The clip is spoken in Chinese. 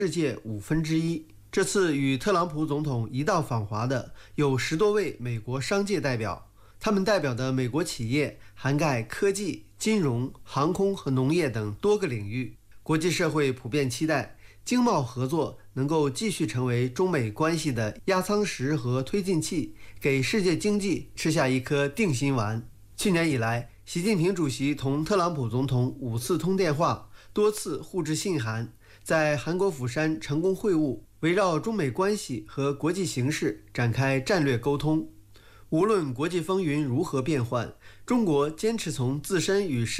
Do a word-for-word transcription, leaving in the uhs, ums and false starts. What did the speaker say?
世界五分之一。这次与特朗普总统一道访华的有十多位美国商界代表，他们代表的美国企业涵盖科技、金融、航空和农业等多个领域。国际社会普遍期待经贸合作能够继续成为中美关系的压舱石和推进器，给世界经济吃下一颗定心丸。去年以来，习近平主席同特朗普总统五次通电话，多次互致信函，在韩国釜山成功会晤，围绕中美关系和国际形势展开战略沟通。无论国际风云如何变幻，中国坚持从自身与世